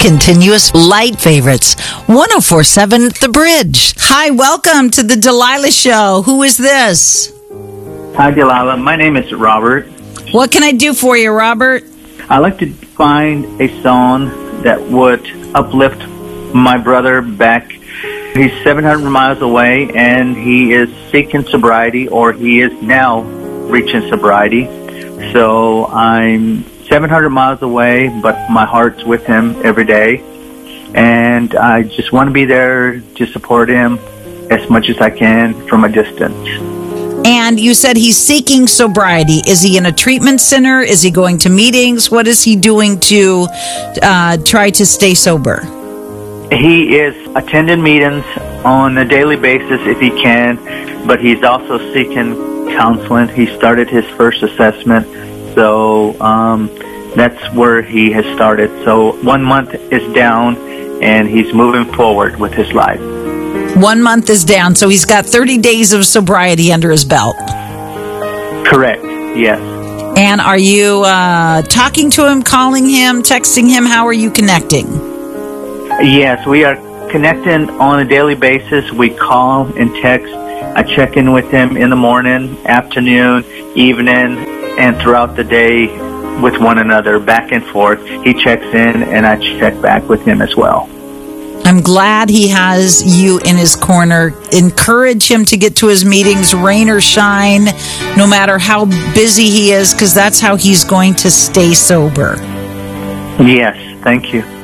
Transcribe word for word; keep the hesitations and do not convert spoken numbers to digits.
Continuous light favorites. one oh four point seven The Bridge. Hi, welcome to the Delilah Show. Who is this? Hi, Delilah. My name is Robert. What can I do for you, Robert? I'd like to find a song that would uplift my brother back. He's seven hundred miles away, and he is seeking sobriety, or he is now reaching sobriety. So I'm seven hundred miles away, but my heart's with him every day. And I just want to be there to support him as much as I can from a distance. And you said he's seeking sobriety. Is he in a treatment center? Is he going to meetings? What is he doing to uh, try to stay sober? He is attending meetings on a daily basis if he can, but he's also seeking counseling. He started his first assessment, so um, that's where he has started. So one month is down, and he's moving forward with his life. One month is down, so he's got thirty days of sobriety under his belt. Correct, yes. And are you uh, talking to him, calling him, texting him? How are you connecting? Yes, we are connecting on a daily basis. We call and text. I check in with him in the morning, afternoon, evening, and throughout the day with one another, back and forth. He checks in, and I check back with him as well. I'm glad he has you in his corner. Encourage him to get to his meetings, rain or shine, no matter how busy he is, because that's how he's going to stay sober. Yes, thank you.